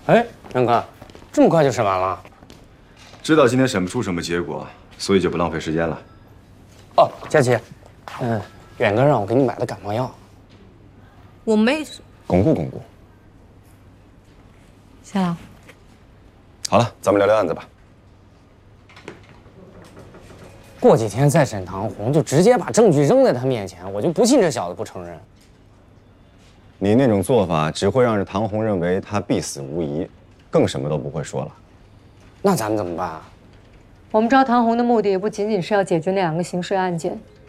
哎，杨哥，这么快就审完了？ 知道今天审不出什么结果，所以就不浪费时间了。 哦，佳琪，远哥让我给你买的感冒药。 我没巩固巩固。 夏朗， 好了，咱们聊聊案子吧。 过几天再审唐红，就直接把证据扔在他面前，我就不信这小子不承认。 你那种做法只会让唐红认为他必死无疑，更什么都不会说了。 那咱们怎么办啊？ 我们招唐红的目的也不仅仅是要解决那2个刑事案件，